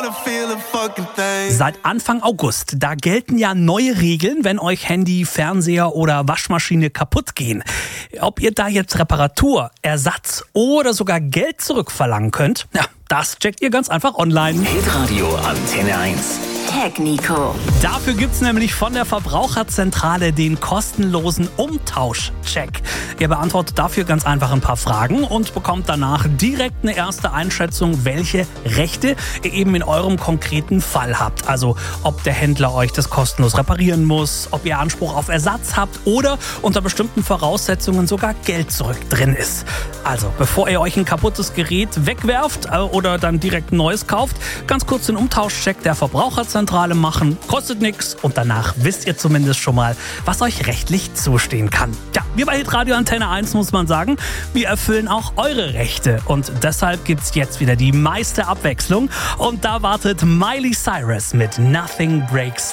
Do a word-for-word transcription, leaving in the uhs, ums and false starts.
Seit Anfang August, da gelten ja neue Regeln, wenn euch Handy, Fernseher oder Waschmaschine kaputt gehen. Ob ihr da jetzt Reparatur, Ersatz oder sogar Geld zurückverlangen könnt, ja, das checkt ihr ganz einfach online. Hitradio Antenne eins. Tag Nico. Dafür gibt's nämlich von der Verbraucherzentrale den kostenlosen Umtauschcheck. Ihr beantwortet dafür ganz einfach ein paar Fragen und bekommt danach direkt eine erste Einschätzung, welche Rechte ihr eben in eurem konkreten Fall habt. Also ob der Händler euch das kostenlos reparieren muss, ob ihr Anspruch auf Ersatz habt oder unter bestimmten Voraussetzungen sogar Geld zurück drin ist. Also bevor ihr euch ein kaputtes Gerät wegwerft oder dann direkt ein neues kauft, ganz kurz den Umtauschcheck der Verbraucherzentrale machen, kostet nichts und danach wisst ihr zumindest schon mal, was euch rechtlich zustehen kann. Ja, wir bei Hitradio Antenne eins muss man sagen, wir erfüllen auch eure Rechte und deshalb gibt's jetzt wieder die meiste Abwechslung und da wartet Miley Cyrus mit Nothing Breaks